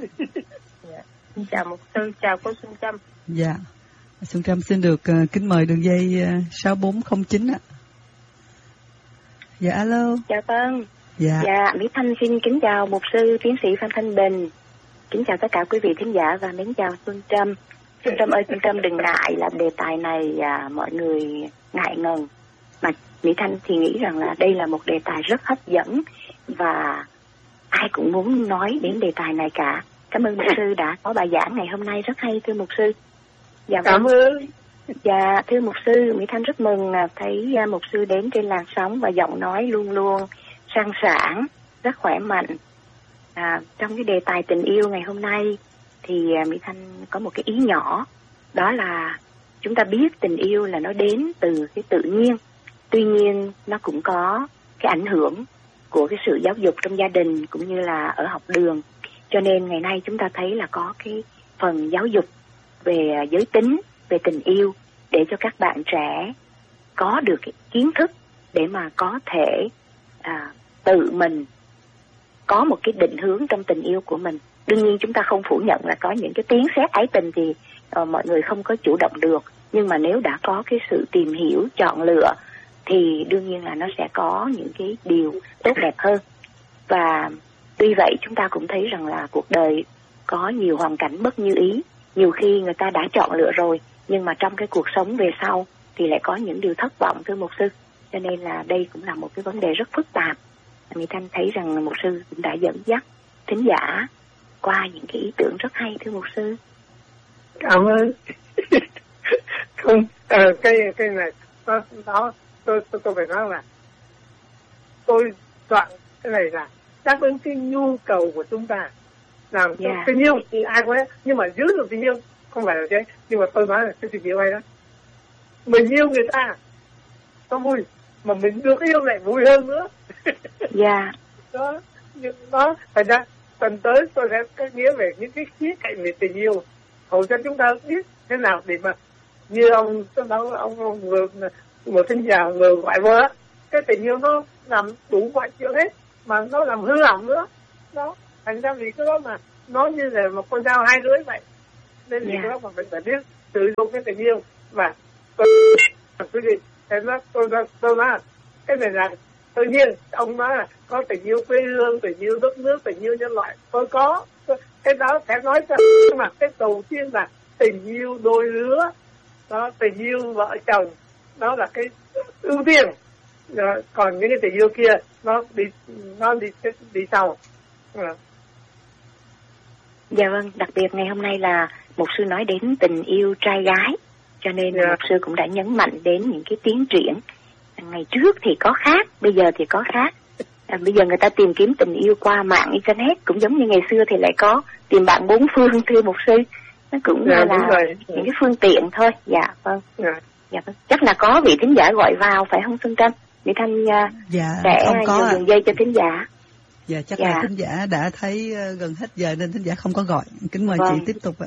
Dạ. Chào mục sư, chào cô Xuân Trâm. Dạ, Xuân Trâm xin được uh, kính mời đường dây uh, sáu bốn không chín ạ. Dạ, alo. Chào vâng. Dạ. Dạ, Mỹ Thanh xin kính chào mục sư tiến sĩ Phan Thanh Bình. Kính chào tất cả quý vị thính giả và mến chào Xuân Trâm. Xuân Trâm ơi, Xuân Trâm đừng ngại là đề tài này à, mọi người ngại ngần. Mà Mỹ Thanh thì nghĩ rằng là đây là một đề tài rất hấp dẫn và ai cũng muốn nói đến đề tài này cả. Cảm ơn mục sư đã có bài giảng ngày hôm nay rất hay, thưa mục sư. Dạ, cảm vâng. ơn. Dạ, thưa mục sư, Mỹ Thanh rất mừng thấy mục sư đến trên làn sóng và giọng nói luôn luôn sang sảng, rất khỏe mạnh. À, trong cái đề tài tình yêu ngày hôm nay thì Mỹ Thanh có một cái ý nhỏ, đó là chúng ta biết tình yêu là nó đến từ cái tự nhiên, tuy nhiên nó cũng có cái ảnh hưởng của cái sự giáo dục trong gia đình cũng như là ở học đường. Cho nên ngày nay chúng ta thấy là có cái phần giáo dục về giới tính, về tình yêu để cho các bạn trẻ có được cái kiến thức để mà có thể à, tự mình có một cái định hướng trong tình yêu của mình. Đương nhiên chúng ta không phủ nhận là có những cái tiếng sét ái tình thì uh, mọi người không có chủ động được, nhưng mà nếu đã có cái sự tìm hiểu, chọn lựa thì đương nhiên là nó sẽ có những cái điều tốt đẹp hơn. Và tuy vậy chúng ta cũng thấy rằng là cuộc đời có nhiều hoàn cảnh bất như ý. Nhiều khi người ta đã chọn lựa rồi nhưng mà trong cái cuộc sống về sau thì lại có những điều thất vọng, thưa mục sư. cho nên là đây cũng là một cái vấn đề rất phức tạp. Mỹ Thanh thấy rằng mục sư cũng đã dẫn dắt thính giả qua những cái ý tưởng rất hay, thưa mục sư. Cảm ơn. Không, uh, cái cái này đó, đó tôi, tôi tôi phải nói là tôi chọn cái này là đáp ứng cái nhu cầu của chúng ta. Làm yeah. tình yêu thì ai cũng hết, nhưng mà giữ được tình yêu không phải là thế. Nhưng mà tôi nói là cái tình yêu hay đó, mình yêu người ta nó vui, mà mình được yêu lại vui hơn nữa. Dạ. Yeah. Đó, đó, thành ra tuần tới tôi sẽ có nghĩa về những cái khía cạnh về tình yêu, hầu cho chúng ta biết thế nào để mà như ông tôi nói ông, ông vừa một thính giả vừa gọi vừa cái tình yêu nó làm đủ mọi chuyện hết, mà nó làm hư hỏng nữa. Đó, thành ra vì cái đó mà nó như là một con dao hai lưỡi vậy, nên vì yeah. cái đó mà mình phải biết sử dụng cái tình yêu. Và tôi quý vị thế nó tôi tôi, tôi nói cái này là tự nhiên. Ông nói là có tình yêu quê hương, tình yêu đất nước, tình yêu nhân loại, tôi có cái đó sẽ nói cho. Nhưng mà cái đầu tiên là tình yêu đôi lứa, đó, tình yêu vợ chồng, đó là cái ưu tiên. Rồi, còn những cái tình yêu kia nó đi nó đi đi sau. À. Dạ vâng, đặc biệt ngày hôm nay là mục sư nói đến tình yêu trai gái, cho nên yeah. mục sư cũng đã nhấn mạnh đến những cái tiến triển. Ngày trước thì có khác, bây giờ thì có khác. À, bây giờ người ta tìm kiếm tình yêu qua mạng internet, cũng giống như ngày xưa thì lại có tìm bạn bốn phương, thưa mục sư. Nó cũng yeah, là rồi. Những cái phương tiện thôi. Dạ vâng. Yeah. Dạ vâng. Chắc là có vị thính giả gọi vào phải không Xuân Trâm? Mỹ Thanh uh, dạ, sẽ dùng đường dây cho thính giả. Dạ chắc dạ. là thính giả đã thấy uh, gần hết giờ nên thính giả không có gọi. Kính mời vâng. chị tiếp tục ạ.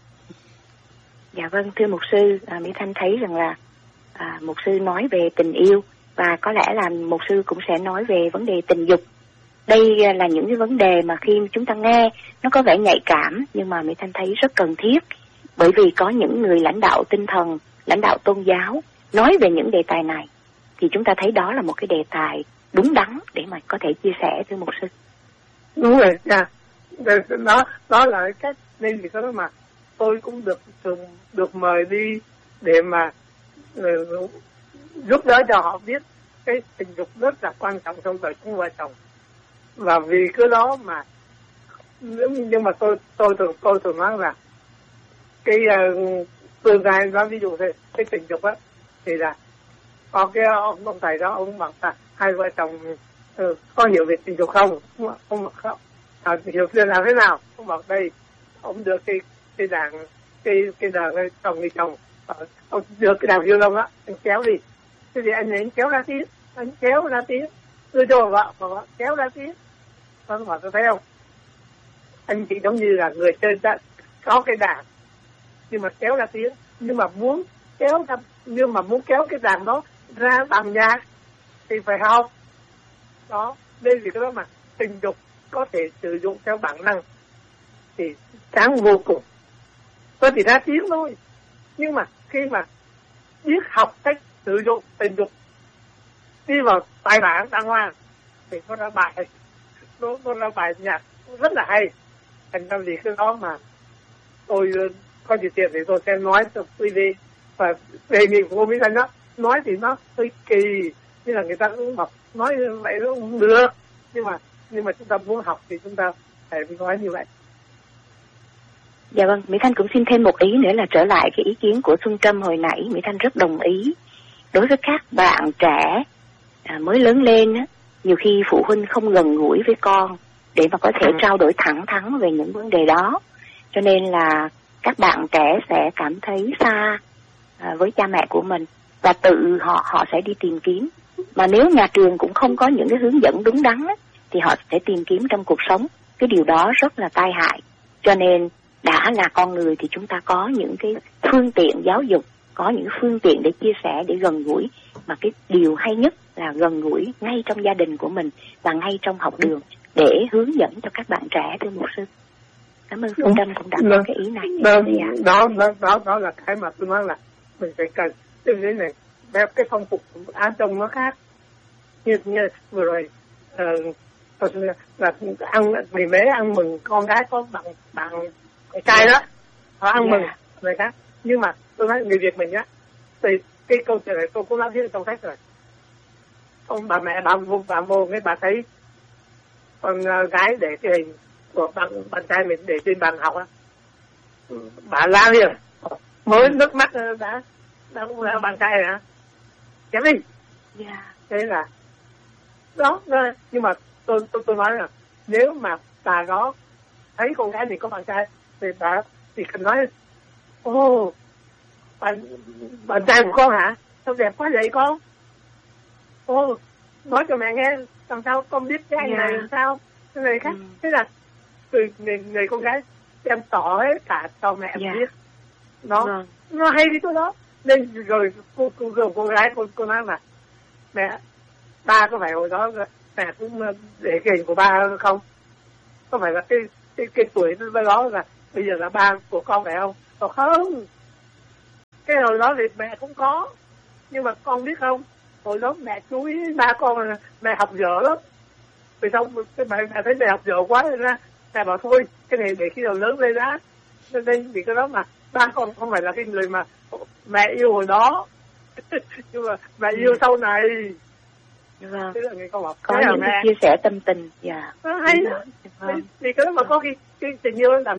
Dạ vâng, thưa mục sư, à, Mỹ Thanh thấy rằng là à, mục sư nói về tình yêu và có lẽ là mục sư cũng sẽ nói về vấn đề tình dục. Đây là những cái vấn đề mà khi chúng ta nghe nó có vẻ nhạy cảm, nhưng mà Mỹ Thanh thấy rất cần thiết, bởi vì có những người lãnh đạo tinh thần, lãnh đạo tôn giáo nói về những đề tài này, thì chúng ta thấy đó là một cái đề tài đúng đắn để mà có thể chia sẻ, thưa mục sư. Đúng rồi, dạ. Đó, đó là cái cách nên vì cái đó mà tôi cũng được được mời đi để mà uh, giúp đỡ cho họ biết cái tình dục rất là quan trọng trong đời sống vợ chồng. Và vì cái đó mà nhưng mà tôi tôi thường tôi thường nói là cái uh, tương lai đó, ví dụ thế cái tình dục á thì là có cái ông, ông thầy đó ông bảo là hai vợ chồng uh, có hiểu về tình dục không? Không, không, không. À, hiểu thế nào thế nào? Ông bảo đây ông đưa cái cái đàn cái cái đàn cái chồng đi chồng, ông đưa cái đàn violon á, anh kéo đi, thế thì anh ấy kéo ra tiếng, anh kéo ra tiếng, đưa cho vợ, vợ kéo ra tiếng. Nó bảo tôi thấy không? Anh chị giống như là người chơi đã có cái đàn nhưng mà kéo ra tiếng, nhưng mà muốn kéo ra, nhưng mà muốn kéo cái đàn đó ra làm nhạc thì phải học. Đó, nên vì cái đó mà tình dục có thể sử dụng theo bản năng thì sáng vô cùng. Tôi chỉ ra tiếng thôi, nhưng mà khi mà biết học cách sử dụng tình dục đi vào bài bản đàng hoàng thì nó ra bài nó, nó ra bài nhạc rất là hay. Thành ra vì cái đó mà tôi có điều kiện thì tôi sẽ nói cho quý vị và đề nghị của cô Mỹ Thanh đó, nói thì nó hơi kỳ, như là người ta cũng học nói như vậy nó không được, nhưng mà nhưng mà chúng ta muốn học thì chúng ta phải nói như vậy. Dạ vâng, Mỹ Thanh cũng xin thêm một ý nữa là trở lại cái ý kiến của Xuân Trâm hồi nãy. Mỹ Thanh rất đồng ý. Đối với các bạn trẻ à, mới lớn lên á, nhiều khi phụ huynh không gần gũi với con để mà có thể ừ. trao đổi thẳng thắn về những vấn đề đó, cho nên là các bạn trẻ sẽ cảm thấy xa à, với cha mẹ của mình và tự họ họ sẽ đi tìm kiếm. Mà nếu nhà trường cũng không có những cái hướng dẫn đúng đắn á, thì họ sẽ tìm kiếm trong cuộc sống. Cái điều đó rất là tai hại. Cho nên đã là con người thì chúng ta có những cái phương tiện giáo dục, có những phương tiện để chia sẻ, để gần gũi. Mà cái điều hay nhất là gần gũi ngay trong gia đình của mình và ngay trong học đường để hướng dẫn cho các bạn trẻ, thưa mục sư. Cảm ơn Phương Trâm cũng đã có cái ý này. Đó, đó, đó, đó, đó là cái mà tôi nói là mình phải cần. Từ thế này, cái phong tục Á Đông nó khác. Như, như vừa rồi, uh, là ăn vì mẹ ăn mừng con gái có bằng bằng trai đó, họ ăn yeah. mừng người khác. Nhưng mà tôi nói người Việt mình á, thì cái câu chuyện này tôi cũng đã viết trong sách rồi. ông bà mẹ bà vô bà vô cái bà thấy con gái để cái hình của bạn bạn trai mình để trên bàn học á, bà la liền, mới nước mắt đã đã cũng là bạn trai hả, chém đi. Yeah. Thế là đó, nhưng mà tôi tôi tôi nói là nếu mà bà đó thấy con gái mình có bạn trai thì bà thì cần nói ô bạn bạn trai của con hả, sao đẹp quá vậy con, ô nói cho mẹ nghe làm sao con biết cái anh yeah. này làm sao cái này khác. Ừ. Thế là người, người người con gái em tỏ hết cả cho mẹ yeah. biết nó vâng. nó hay đi chỗ đó nên rồi cô cô cô, cô gái cô cô nói là mẹ ba có phải hồi đó mẹ cũng để cái hình của ba không, có phải là cái cái, cái tuổi đó là bây giờ là ba của con phải không? Còn không, cái hồi đó thì mẹ cũng có, nhưng mà con biết không, hồi đó mẹ chú ý ba con là mẹ học dở lắm, vì xong cái mẹ, mẹ thấy mẹ học dở quá nên ra mẹ bảo thôi cái này để khi nào lớn lên đã, nên nên vì cái đó mà ba con không phải là cái người mà mẹ yêu hồi đó nhưng mà mẹ yêu sau này. Vâng. Thế là người con bảo có những mẹ chia sẻ tâm tình. Dạ. Nó hay đó. Vâng. Vì cái đó mà có khi cái tình yêu làm